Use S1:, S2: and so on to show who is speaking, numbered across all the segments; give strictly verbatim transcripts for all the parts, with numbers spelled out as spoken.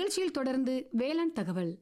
S1: நிகழ்ச்சியில் தொடர்ந்து வேளாண் தகவல்.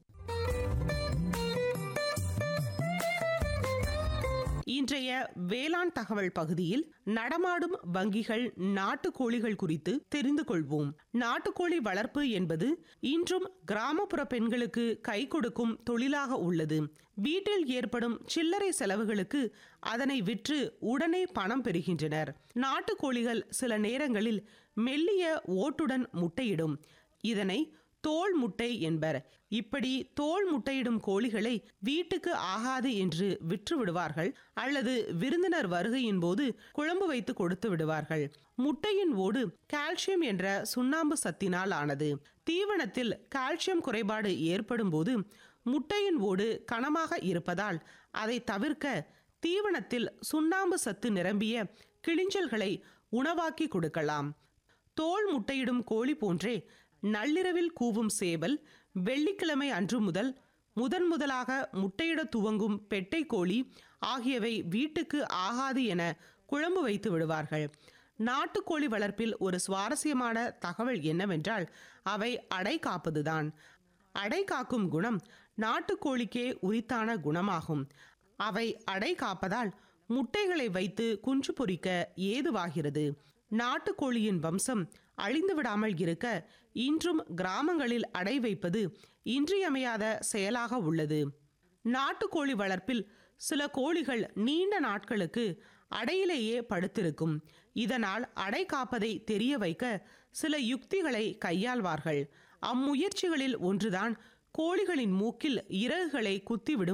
S2: இன்றைய வேளாண் தகவல் பகுதியில் நடமாடும் வங்கிகள் நாட்டுக்கோழிகள் குறித்து தெரிந்து கொள்வோம். நாட்டுக்கோழி வளர்ப்பு என்பது இன்றும் கிராமப்புற பெண்களுக்கு கை கொடுக்கும் தொழிலாக உள்ளது. வீட்டில் ஏற்படும் சில்லறை செலவுகளுக்கு அதனை விற்று உடனே பணம் பெறுகின்றனர். நாட்டுக்கோழிகள் சில நேரங்களில் மெல்லிய ஓட்டுடன் முட்டையிடும். இதனை தோல் முட்டை என்பர். இப்படி தோல் முட்டையிடும் கோழிகளை வீட்டுக்கு ஆகாது என்று விற்று விடுவார்கள் அல்லது விருந்தினர் வருகையின் போது குழம்பு வைத்து கொடுத்து விடுவார்கள். முட்டையின் ஓடு கால்சியம் என்ற சுண்ணாம்பு சத்தினால் ஆனது. தீவனத்தில் கால்சியம் குறைபாடு ஏற்படும் போது முட்டையின் ஓடு கனமாக இருப்பதால் அதை தவிர்க்க தீவனத்தில் சுண்ணாம்பு சத்து நிரம்பிய கிளிஞ்சல்களை உணவாக்கி கொடுக்கலாம். தோல் முட்டையிடும் கோழி போன்றே நள்ளிரவில் கூவும் சேவல், வெள்ளிக்கிழமை அன்று முதல் முதன் முதலாக முட்டையிட துவங்கும் பெட்டை கோழி ஆகியவை வீட்டுக்கு ஆகாது என குழம்பு வைத்து விடுவார்கள். நாட்டுக்கோழி வளர்ப்பில் ஒரு சுவாரஸ்யமான தகவல் என்னவென்றால் அவை அடை காப்பதுதான். அடை காக்கும் குணம் நாட்டுக்கோழிக்கே உரித்தான குணமாகும். அவை அடை காப்பதால் முட்டைகளை வைத்து குஞ்சு பொரிக்க ஏதுவாகிறது. நாட்டுக்கோழியின் வம்சம் அழிந்து விடாமல் இருக்க இன்றும் கிராமங்களில் அடை வைப்பது இன்றியமையாத செயலாக உள்ளது. நாட்டுக்கோழி வளர்ப்பில் சில கோழிகள் நீண்ட நாட்களுக்கு அடையிலேயே படுத்திருக்கும். இதனால் அடை காப்பதை தெரிய வைக்க சில யுக்திகளை கையாள்வார்கள். அம்முயற்சிகளில் ஒன்றுதான் கோழிகளின் மூக்கில் இறகுகளை குத்திவிடும்